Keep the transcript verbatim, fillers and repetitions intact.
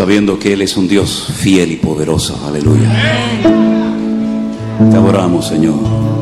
sabiendo que Él es un Dios fiel y poderoso. Aleluya. Te adoramos, Señor.